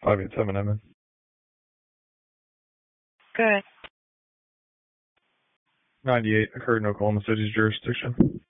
587 Emmons. Good. 98 occurred in Oklahoma City's jurisdiction.